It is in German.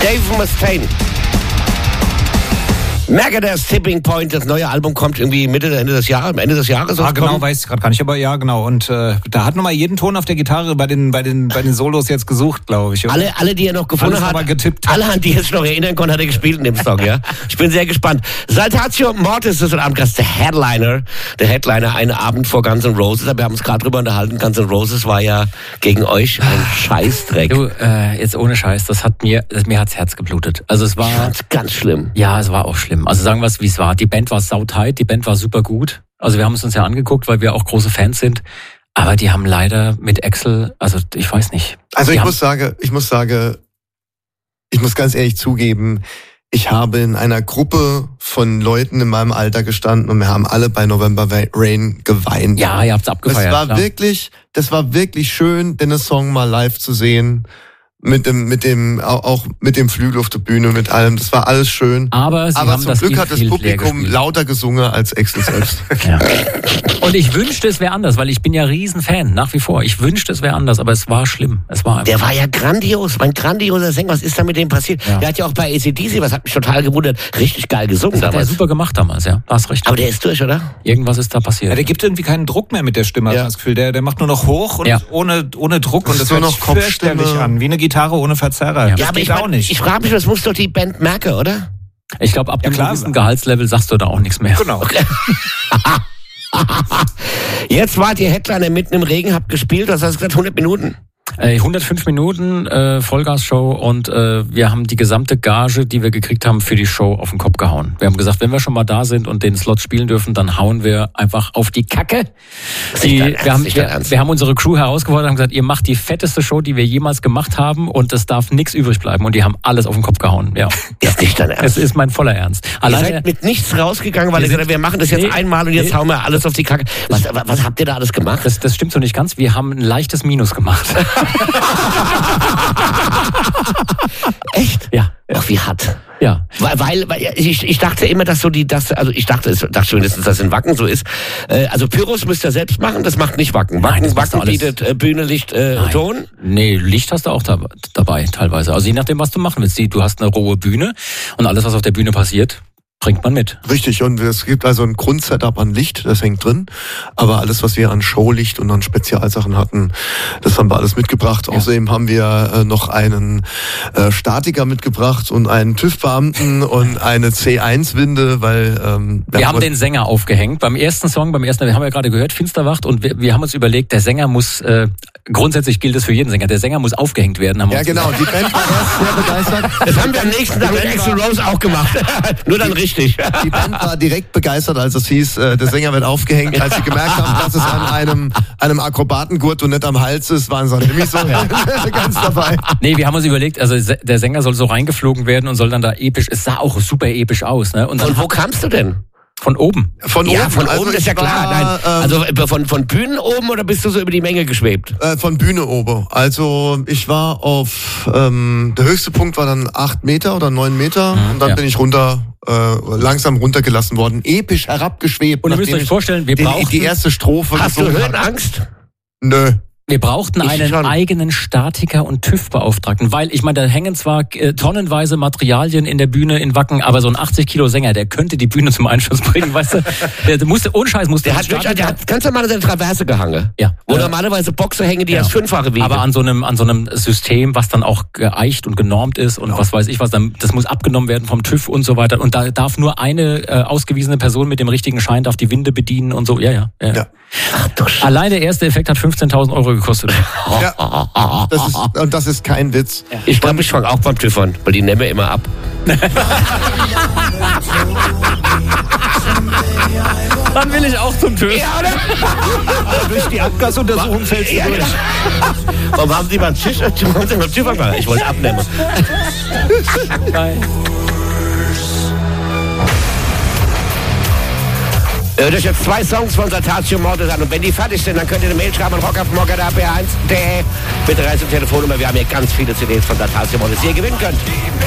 Dave Mustaine. Megadeth's Tipping Point, das neue Album kommt irgendwie Ende des Jahres. Genau, weiß ich gerade gar nicht, aber ja, genau. Und da hat nochmal jeden Ton auf der Gitarre bei den Solos jetzt gesucht, glaube ich. Oder? Alle, die er noch gefunden hat, getippt. Alle, an die er sich noch erinnern konnte, hat er gespielt in dem Song, ja. Ich bin sehr gespannt. Saltatio Mortis ist heute Abend Gast, der Headliner, einen Abend vor Guns N' Roses. Aber wir haben uns gerade drüber unterhalten, Guns N' Roses war ja gegen euch ein Scheißdreck. Du, jetzt ohne Scheiß, mir hat's Herz geblutet. Also es war... Ich fand's ganz schlimm. Ja, es war auch schlimm. Also sagen wir es, wie es war. Die Band war sautight, die Band war super gut. Also wir haben es uns ja angeguckt, weil wir auch große Fans sind. Aber die haben leider mit Axl, also ich weiß nicht. Also ich muss ganz ehrlich zugeben, ich habe in einer Gruppe von Leuten in meinem Alter gestanden und wir haben alle bei November Rain geweint. Ja, ihr habt's abgefeiert. Das war wirklich schön, den Song mal live zu sehen. Mit dem Flügel auf der Bühne, mit allem. Das war alles schön. Aber zum Glück hat das Publikum lauter gesungen als Axl selbst. Ja. Und ich wünschte, es wäre anders, weil ich bin ja Riesenfan, nach wie vor. Ich wünschte, es wäre anders, aber es war schlimm. Der war ja grandios, mein grandioser Sänger. Was ist da mit dem passiert? Ja. Der hat ja auch bei AC/DC, was hat mich total gewundert, richtig geil gesungen damals. Hat er super gemacht damals, ja. Da hast recht. Aber der ist durch, oder? Irgendwas ist da passiert. Ja, der gibt irgendwie keinen Druck mehr mit der Stimme, ja. Das Gefühl. Der macht nur noch hoch und ohne Druck. Und das hört sich fürchterlich an, wie eine Gitarre ohne Verzerrer. Ja, aber ich frage mich, das muss doch die Band merken, oder? Ich glaube, ab einem gewissen Gehaltslevel sagst du da auch nichts mehr. Genau. Okay. Jetzt wart ihr Headliner mitten im Regen, habt gespielt, was hast du gesagt, 100 Minuten? 105 Minuten Vollgas-Show und wir haben die gesamte Gage, die wir gekriegt haben, für die Show auf den Kopf gehauen. Wir haben gesagt, wenn wir schon mal da sind und den Slot spielen dürfen, dann hauen wir einfach auf die Kacke. Wir haben unsere Crew herausgefordert und haben gesagt, ihr macht die fetteste Show, die wir jemals gemacht haben und es darf nichts übrig bleiben. Und die haben alles auf den Kopf gehauen. Ja. Ist nicht dein Ernst? Es ist mein voller Ernst. Ihr seid mit nichts rausgegangen, weil ihr gesagt habt, wir machen das jetzt einmal und jetzt hauen wir alles auf die Kacke. Was habt ihr da alles gemacht? Das stimmt so nicht ganz. Wir haben ein leichtes Minus gemacht. Echt? Ja. Ach, wie hart. Ja. Weil ich dachte immer, dass ich dachte mindestens, dass in Wacken so ist. Also Pyros müsst ihr selbst machen, das macht nicht Wacken. Wacken bietet Bühne, Licht, Ton. Nee, Licht hast du auch dabei teilweise. Also je nachdem, was du machen willst. Du hast eine rohe Bühne und alles, was auf der Bühne passiert, bringt man mit. Richtig, und es gibt also ein Grundsetup an Licht, das hängt drin. Aber alles, was wir an Showlicht und an Spezialsachen hatten, das haben wir alles mitgebracht. Ja. Außerdem haben wir noch einen Statiker mitgebracht und einen TÜV-Beamten und eine C1-Winde, weil... wir haben den Sänger aufgehängt. Beim ersten Song, wir haben ja gerade gehört, Finsterwacht, und wir haben uns überlegt, der Sänger muss... grundsätzlich gilt es für jeden Sänger. Der Sänger muss aufgehängt werden. Ja, genau. Die Band war erst sehr begeistert. Das haben wir am nächsten Tag mit Axl Rose auch gemacht. Nur dann richtig. Die Band war direkt begeistert, als es hieß, der Sänger wird aufgehängt. Als sie gemerkt haben, dass es an einem Akrobatengurt und nicht am Hals ist, waren sie nämlich so ganz dabei. Nee, wir haben uns überlegt, also der Sänger soll so reingeflogen werden und soll dann da episch, es sah auch super episch aus. Ne? Und wo kamst du denn? Von oben. Von oben ist ja klar. Nein. Also von Bühnen oben oder bist du so über die Menge geschwebt? Von Bühne oben. Also ich war auf, der höchste Punkt war dann 8 Meter oder 9 Meter und dann bin ich langsam runtergelassen worden, episch herabgeschwebt. Und ihr müsst euch vorstellen, wir brauchen die erste Strophe. Hast du Höhenangst? Nö. Wir brauchten einen eigenen Statiker und TÜV-Beauftragten, weil, ich meine, da hängen zwar tonnenweise Materialien in der Bühne in Wacken, aber so ein 80 Kilo Sänger, der könnte die Bühne zum Einschuss bringen, weißt du? Der hat ganz normal seine Traverse gehangen. Ja. Wo normalerweise Boxer hängen, die erst 5-fache wiegen. Aber an so einem System, was dann auch geeicht und genormt ist und was weiß ich was, das muss abgenommen werden vom TÜV und so weiter. Und da darf nur eine ausgewiesene Person mit dem richtigen Schein darf die Winde bedienen und so. Ja. Ach, allein der erste Effekt hat 15.000 Euro gekostet. Ja, das ist kein Witz. Ja. Ich glaube, ich fange auch beim TÜV an, weil die nehmen immer ab. Dann will ich auch zum TÜV. Ja, oder? Durch die Abgasuntersuchung fällst du durch. Warum haben Sie beim TÜV angefangen? Ich wollte abnehmen. Nein. Hört euch jetzt 2 Songs von Saltatio Mortis an. Und wenn die fertig sind, dann könnt ihr eine Mail schreiben an rockafmorgen@br1.de. Bitte reißt die Telefonnummer. Wir haben hier ganz viele CDs von Saltatio Mortis, die ihr gewinnen könnt.